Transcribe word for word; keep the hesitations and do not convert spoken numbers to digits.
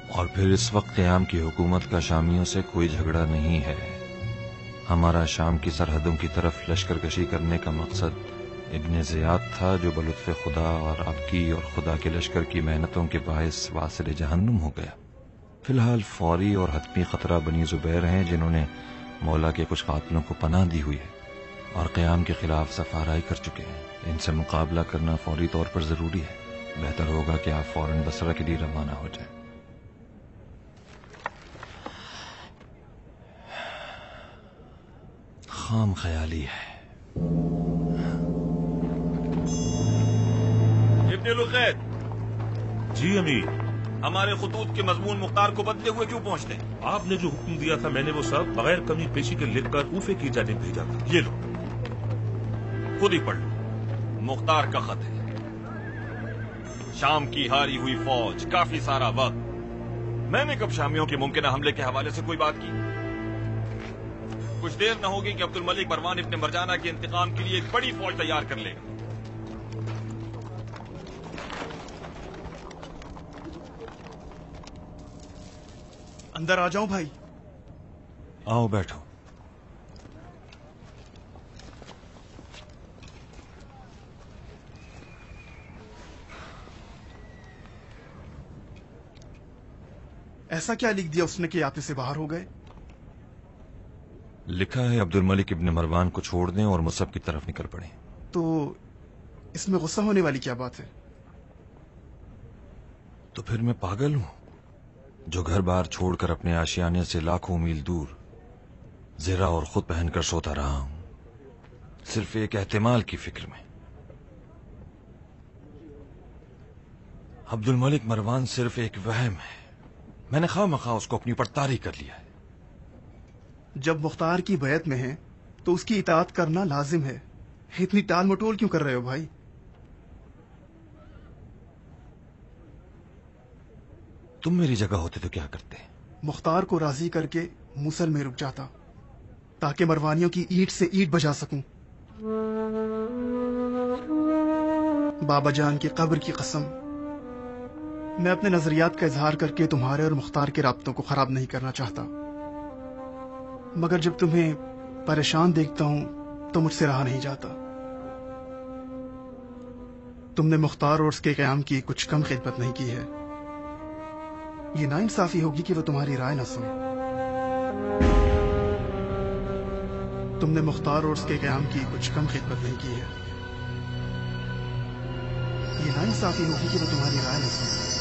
اور پھر اس وقت قیام کی حکومت کا شامیوں سے کوئی جھگڑا نہیں ہے. ہمارا شام کی سرحدوں کی طرف لشکر کشی کرنے کا مقصد ابن زیاد تھا، جو بلطف خدا اور آپ کی اور خدا کے لشکر کی محنتوں کے باعث واصل جہنم ہو گیا. فی الحال فوری اور حتمی خطرہ بنی زبیر ہیں، جنہوں نے مولا کے کچھ قاتلوں کو پناہ دی ہوئی ہے اور قیام کے خلاف سفارائی کر چکے ہیں. ان سے مقابلہ کرنا فوری طور پر ضروری ہے. بہتر ہوگا کہ آپ فوراً بصرہ کے لیے روانہ ہو جائیں. خام خیالی ہے. ابن لقیت. جی امیر. ہمارے خطوط کے مضمون مختار کو بدلے ہوئے کیوں پہنچتے ہیں؟ آپ نے جو حکم دیا تھا میں نے وہ سب بغیر کمی پیشی کے لکھ کر کوفے کی جانب بھیجا تھا. یہ لو، خود ہی پڑھ لو. مختار کا خط ہے. شام کی ہاری ہوئی فوج، کافی سارا وقت. میں نے کب شامیوں کے ممکنہ حملے کے حوالے سے کوئی بات کی؟ کچھ دیر نہ ہوگی کہ عبد الملک مروان ابن مرجانہ کے انتقام کے لیے ایک بڑی فوج تیار کر لے گا. اندر آ جاؤں بھائی؟ آؤ بیٹھو. ایسا کیا لکھ دیا اس نے کہ آپ سے باہر ہو گئے؟ لکھا ہے عبد الملک ابن مروان کو چھوڑ دیں اور مصعب کی طرف نکل پڑیں. تو اس میں غصہ ہونے والی کیا بات ہے؟ تو پھر میں پاگل ہوں جو گھر بار چھوڑ کر اپنے آشیانے سے لاکھوں میل دور زیرہ اور خود پہن کر سوتا رہا ہوں، صرف ایک احتمال کی فکر میں. عبد الملک مروان صرف ایک وہم ہے. میں نے خواہ مخواہ اس کو اپنی پر طاری کر لیا ہے. جب مختار کی بیعت میں ہے تو اس کی اطاعت کرنا لازم ہے. اتنی ٹال مٹول کیوں کر رہے ہو بھائی؟ تم میری جگہ ہوتے تو کیا کرتے؟ مختار کو راضی کر کے موصل میں رک جاتا تاکہ مروانیوں کی اینٹ سے اینٹ بجا سکوں. بابا جان کی قبر کی قسم، میں اپنے نظریات کا اظہار کر کے تمہارے اور مختار کے رابطوں کو خراب نہیں کرنا چاہتا، مگر جب تمہیں پریشان دیکھتا ہوں تو مجھ سے رہا نہیں جاتا. تم نے مختار اور اس کے قیام کی کچھ کم خدمت نہیں کی ہے. یہ ناانصافی ہوگی کہ وہ تمہاری رائے نہ سنے. تم نے مختار اور اس کے قیام کی کچھ کم خدمت نہیں کی ہے. یہ ناانصافی ہوگی کہ وہ تمہاری رائے نہ سنے.